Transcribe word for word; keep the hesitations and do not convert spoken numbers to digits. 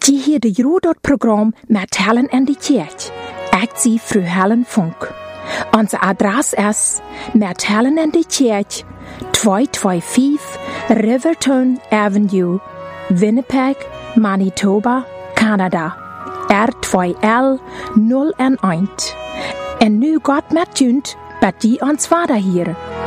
Die hier de Jodot-Programm met Helen en die Kerk. Ik zie Fru Helen Funk. Onze adres is met Helen en die Kerk, tweehonderdvijfentvijftig Riverton Avenue, Winnipeg, Manitoba, Canada. R twee L nul één. En nu God met junt, bij die ons vader hier.